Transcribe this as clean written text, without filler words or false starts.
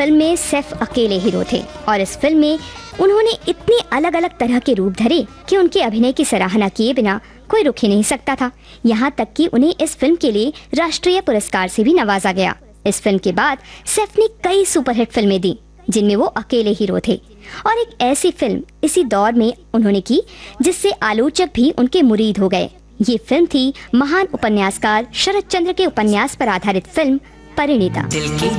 Film में सैफ अकेले hero थे और इस फिल्म में उन्होंने इतने अलग अलग तरह के रूप धरे कि उनके अभिनय की सराहना किए बिना कोई रुक ही नहीं सकता था। यहाँ तक कि उन्हें इस फिल्म के लिए राष्ट्रीय पुरस्कार से भी नवाजा गया। इस फिल्म के बाद सैफ ने कई सुपरहिट फिल्में दी जिनमें वो अकेले हीरो थे और एक ऐसी फिल्म इसी दौर में उन्होंने की जिससे आलोचक भी उनके मुरीद हो गए। ये फिल्म थी महान उपन्यासकार शरत चंद्र के उपन्यास पर आधारित फिल्म परिणीता।